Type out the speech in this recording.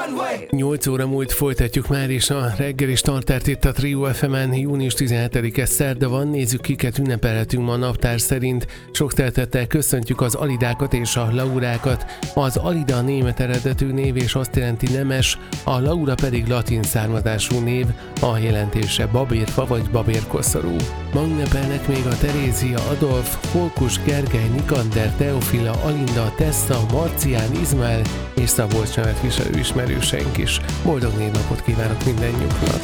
8 óra múlt, folytatjuk már is a reggeli startert itt a Trio FM-en. Június 17-e szerda van, nézzük, kiket ünnepelhetünk ma a naptár szerint. Sok szeretettel köszöntjük az Alidákat és a Laurákat. Az Alida német eredetű név és azt jelenti nemes, a Laura pedig latin származású név, a jelentése babérfa vagy babérkoszorú. Ma ünnepelnek még a Terézia, Adolf, Folkus, Gergely, Nikander, Teofila, Alinda, Tessa, Marcián, Izmael és Szabolcs nevet viselő ismerőseink is. Boldog névnapot kívánok mindennyiuknak!